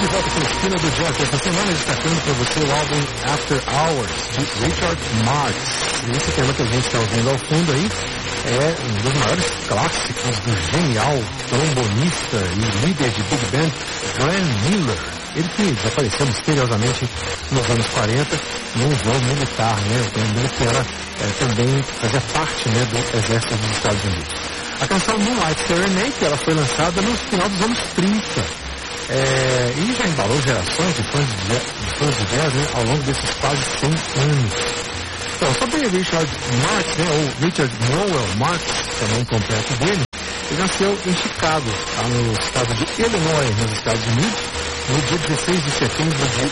de volta com a Esquina do Jazz dessa semana, destacando para você o álbum After Hours, de Richard Marx. E esse tema que a gente está ouvindo ao fundo aí é um dos maiores clássicos do genial trombonista e líder de Big Band, Glenn Miller. Ele que desapareceu misteriosamente nos anos 40 num voo militar, né? O Glenn Miller que era, também fazia parte, né, do exército dos Estados Unidos. A canção Moonlight Serenade, ela foi lançada no final dos anos 30. E já embalou gerações de fãs de jazz, né, ao longo desses quase 100 anos. Então, sobre Richard Marx, né, ou Richard Noel Marx, que é o nome completo dele, ele nasceu em Chicago, lá no estado de Illinois, nos Estados Unidos, no dia 16 de setembro de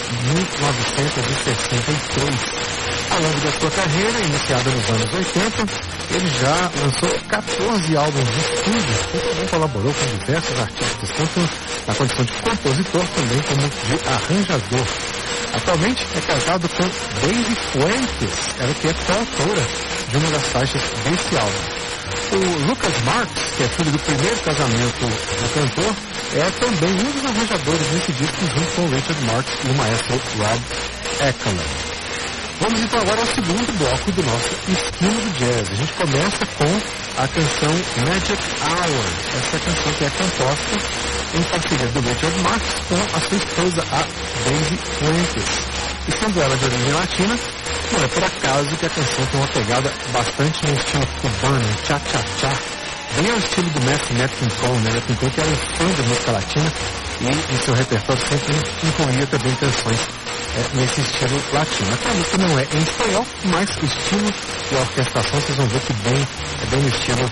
1963. Ao longo da sua carreira, iniciada nos anos 80, ele já lançou 14 álbuns de estúdio e também colaborou com diversos artistas, tanto na condição de compositor, também como de arranjador. Atualmente é casado com Daisy Fuentes, ela que é coautora de uma das faixas desse álbum. O Lucas Marx, que é filho do primeiro casamento do cantor, é também um dos arranjadores desse disco, junto com o Richard Marx e o maestro Rob Eklund. Vamos então agora ao segundo bloco do nosso Esquina do Jazz. A gente começa com a canção Magic Hour, essa canção que é composta em parceria do Richard Marx com a sua esposa, a Daisy Fuentes. E sendo ela de origem latina, não é por acaso que a canção tem uma pegada bastante no estilo cubano, cha-cha-cha, bem ao estilo do mestre Nat King Cole, né? Nat King Cole que era um fã da música latina e em seu repertório sempre incluía também canções nesse estilo latino. A música não é em espanhol, mas o estilo e a orquestração vocês vão ver que é bem no estilo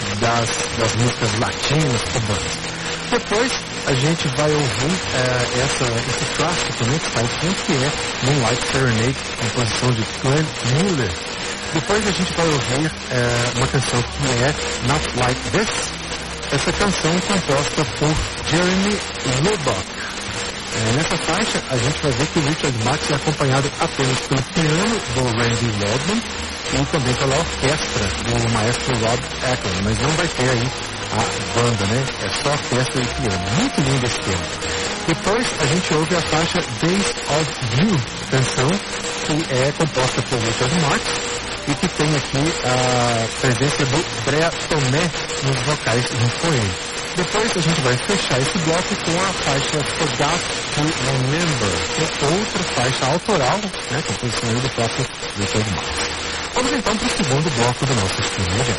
das músicas latinas, cubanas. Depois a gente vai ouvir esse clássico também que está ao fundo, que é Moonlight Serenade, composição de Glenn Miller. Depois a gente vai ouvir uma canção que é Not Like This, essa canção composta por Jeremy Lubbock. Nessa faixa, a gente vai ver que o Richard Marx é acompanhado apenas pelo piano do Randy Waldman e também pela orquestra do maestro Rob Eklund, mas não vai ter aí a banda, né? É só orquestra e piano. Muito lindo esse tema. Depois, a gente ouve a faixa Days of You, canção que é composta por Richard Marx e que tem aqui a presença do Brea Tomé nos vocais junto com ele. Depois a gente vai fechar esse bloco com a faixa Forgot to Remember, que é outra faixa autoral, né, composição do próprio Richard Marx. Vamos então para o segundo bloco do nosso Esquina do Jazz.